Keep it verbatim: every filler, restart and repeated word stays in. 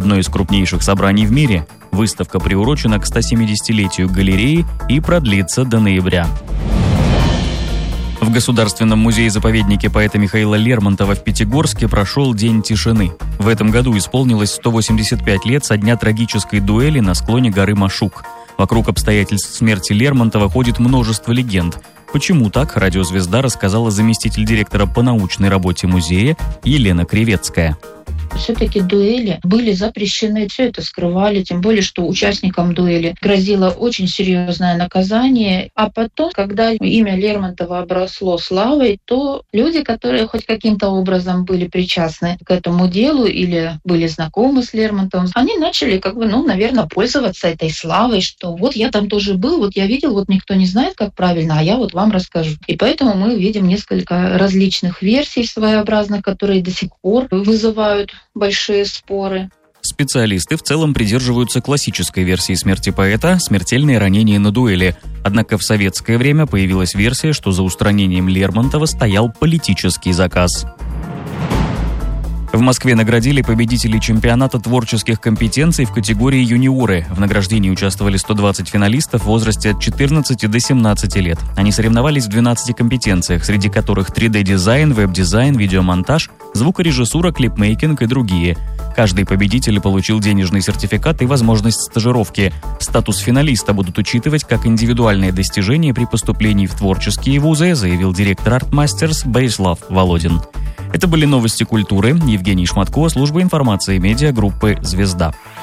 одно из крупнейших собраний в мире. Выставка приурочена к стосемидесятилетию галереи и продлится до ноября. В Государственном музее-заповеднике поэта Михаила Лермонтова в Пятигорске прошел День тишины. В этом году исполнилось сто восемьдесят пять лет со дня трагической дуэли на склоне горы Машук. Вокруг обстоятельств смерти Лермонтова ходит множество легенд. Почему так, радиозвезда рассказала заместитель директора по научной работе музея Елена Кривецкая. Все-таки дуэли были запрещены, все это скрывали, тем более, что участникам дуэли грозило очень серьезное наказание. А потом, когда имя Лермонтова обросло славой, то люди, которые хоть каким-то образом были причастны к этому делу или были знакомы с Лермонтовым, они начали, как бы, ну, наверное, пользоваться этой славой, что вот я там тоже был, вот я видел, вот никто не знает, как правильно, а я вот вам расскажу. И поэтому мы видим несколько различных версий своеобразных, которые до сих пор вызывают большие споры. Специалисты в целом придерживаются классической версии смерти поэта – смертельное ранение на дуэли. Однако в советское время появилась версия, что за устранением Лермонтова стоял политический заказ. В Москве наградили победителей чемпионата творческих компетенций в категории «Юниоры». В награждении участвовали сто двадцать финалистов в возрасте от четырнадцати до семнадцати лет. Они соревновались в двенадцати компетенциях, среди которых три дэ-дизайн, веб-дизайн, видеомонтаж, звукорежиссура, клипмейкинг и другие. Каждый победитель получил денежный сертификат и возможность стажировки. Статус финалиста будут учитывать как индивидуальные достижения при поступлении в творческие вузы, заявил директор Art-Masters Борислав Володин. Это были новости культуры. Евгений Шматко, служба информации медиагруппы «Звезда».